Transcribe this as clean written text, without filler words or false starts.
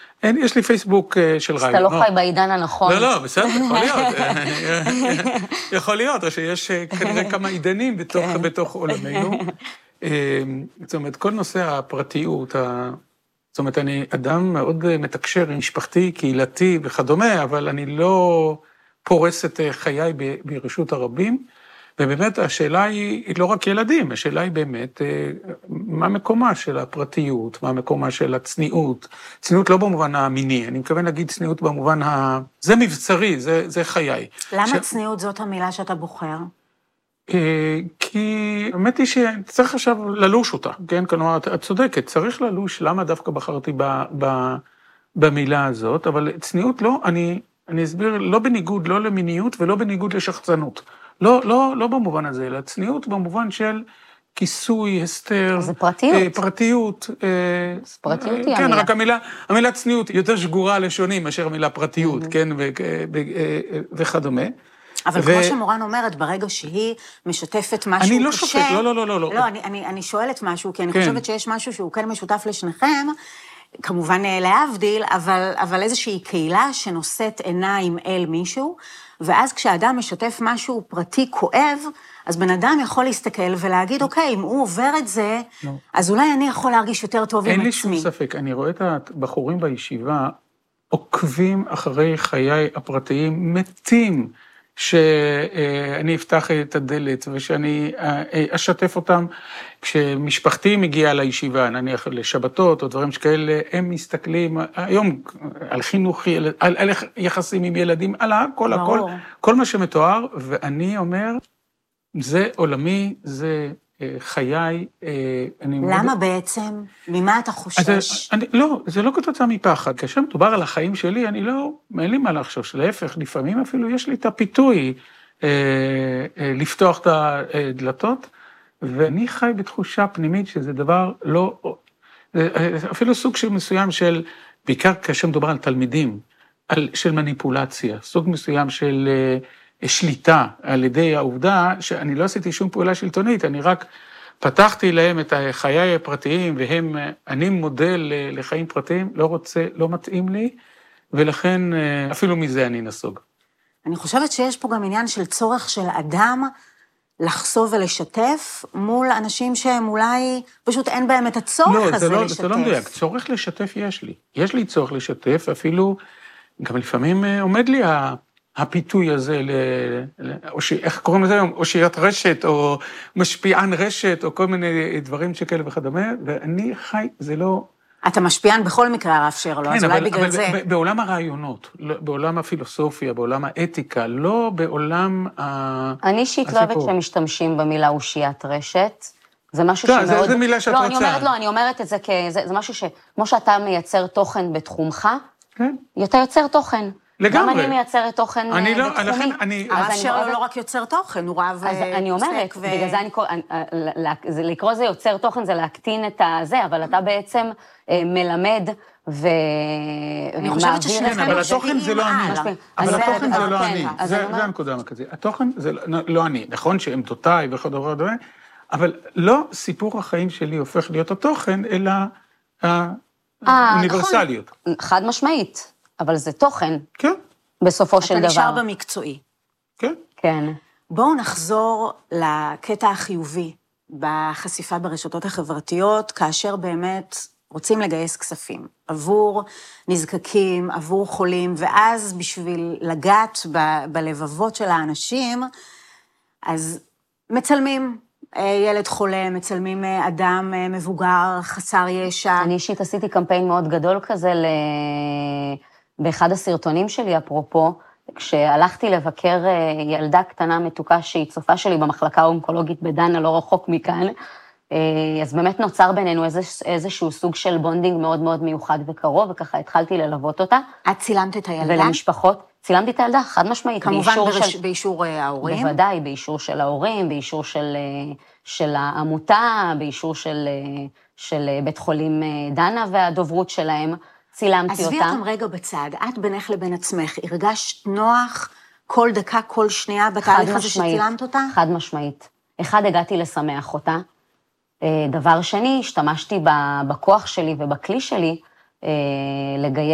יש לי פייסבוק של רעיונות. שאתה לא חי בעידן הנכון. לא, בסדר, יכול להיות. יכול להיות, או שיש כנראה כמה עידנים בתוך עולמנו. זאת אומרת, כל נושא הפרטיות, זאת אומרת, אני אדם מאוד מתקשר עם משפחתי, קהילתי וכדומה, אבל אני לא פורס את חיי ברשות הרבים, ובאמת השאלה היא לא רק ילדים, השאלה היא באמת מה מקומה של הפרטיות, מה מקומה של הצניעות, צניעות לא במובן המיני, אני מתכוון להגיד צניעות במובן זה מבצרי, זה חיי. למה צניעות זאת המילה שאתה בוחר? כי האמת היא שצריך עכשיו ללוש אותה, כן? כלומר, את צודקת, צריך ללוש, למה דווקא בחרתי במילה הזאת, אבל צניעות לא, אני אסביר, לא בניגוד, לא למיניות ולא בניגוד לשחצנות. לא במובן הזה, אלא צניעות במובן של כיסוי, הסתר. זה פרטיות. פרטיות. זה פרטיות היא כן, המילה. רק המילה צניעות היא יותר שגורה לשונים מאשר המילה פרטיות, כן? וכדומה. אבל כמו שמורן אומרת, ברגע שהיא משתפת משהו קשה... אני לא שופט, לא. לא, אני שואלת משהו, כי אני חושבת שיש משהו שהוא כן משותף לשניכם, כמובן להבדיל, אבל איזושהי קהילה שנושאת עיניים אל מישהו, ואז כשאדם משתף משהו פרטי כואב, אז בן אדם יכול להסתכל ולהגיד, אוקיי, אם הוא עובר את זה, אז אולי אני יכול להרגיש יותר טוב עם עצמי. אין לי שום ספק, אני רואה את הבחורים בישיבה, עוקבים אחרי חיי הפרטיים, מתים, שאני אפתח את הדלת ושאני אשתף אותם, כשמשפחתי מגיעה לישיבה, נניח לשבתות או דברים שכאלה, הם מסתכלים היום על חינוכי, על יחסים עם ילדים, על כל מה שמתואר, ואני אומר, זה עולמי, זה חיי. למה בעצם? ממה אתה חושש? לא, זה לא כתוצאה מפחד. כאשר מדובר על החיים שלי, אני לא, אין לי מה לחשוש. להפך, לפעמים אפילו יש לי את הפיתוי לפתוח את הדלתות, ואני חי בתחושה פנימית שזה דבר לא, אפילו סוג מסוים של, בעיקר כאשר מדובר על תלמידים, של מניפולציה, סוג מסוים של שליטה על ידי העובדה שאני לא עשיתי שום פעולה שלטונית, אני רק פתחתי להם את חיי הפרטיים, אני מודל לחיים פרטיים, לא רוצה, לא מתאים לי, ולכן אפילו מזה אני נסוג. אני חושבת שיש פה גם עניין של צורך של אדם לחשוף ולשתף מול אנשים שהם אולי פשוט אין בהם את הצורך הזה לשתף. זה לא מדויק, צורך לשתף יש לי. יש לי צורך לשתף, אפילו גם לפעמים עומד לי הפיתוי הזה, איך קוראים לזה היום? אושיית רשת, או משפיען רשת, או כל מיני דברים שכאלה וכדומה, ואני חי, זה לא... אתה משפיען בכל מקרה, הרב שרלו, אז אולי בגלל זה... אבל בעולם הרעיונות, בעולם הפילוסופיה, בעולם האתיקה, לא בעולם אני אישית לא אוהבת שמשתמשים במילה אושיית רשת, זה משהו שמאוד... זה מילה שאת רוצה. אני אומרת את זה זה משהו שכמו שאתה מייצר תוכן בתחומך, אתה יוצר תוכן. לגמרי. גם אני מייצרת תוכן בתחומי. הרב שרלו לא רק יוצר תוכן, הוא רב... אז אני אומרת, בגלל זה לקרוא זה יוצר תוכן, זה להקטין את הזה, אבל אתה בעצם מלמד אני חושבת ששניכם... אבל התוכן זה לא אני. אבל התוכן זה לא אני. זה הנקודה המרכזית. התוכן זה לא אני. נכון שעמדותיי וכדומה, אבל לא סיפור החיים שלי הופך להיות התוכן, אלא האוניברסליות. חד משמעית. אבל זה תוכן. כן. בסופו של דבר. אתה נשאר במקצועי. כן. כן. בואו נחזור לקטע החיובי בחשיפה ברשתות החברתיות, כאשר באמת רוצים לגייס כספים עבור נזקקים, עבור חולים, ואז בשביל לגעת בלבבות של האנשים, אז מצלמים ילד חולה, מצלמים אדם מבוגר, חסר ישע. אני אישית עשיתי קמפיין מאוד גדול כזה באחד הסרטונים שלי, אפרופו, כשהלכתי לבקר ילדה קטנה מתוקה שהיא צופה שלי במחלקה האונקולוגית בדנה, לא רחוק מכאן, אז באמת נוצר בינינו איזשהו סוג של בונדינג מאוד מאוד מיוחד וקרוב, וככה התחלתי ללוות אותה. את צילמת את הילדה? ולמשפחות, צילמתי את הילדה, חד משמעית. כמובן באישור ההורים? בוודאי, באישור של ההורים, באישור של העמותה, באישור של בית חולים דנה והדוברות שלהם. צילמתי אותה. עזבי אותם רגע בצד, את בינך לבין עצמך, הרגשת נוח כל דקה, כל שנייה בתהליך הזה שצילמת אותה? חד משמעית. אחד, הגעתי לשמח אותה. דבר שני, השתמשתי בכוח שלי ובכלי שלי לגייס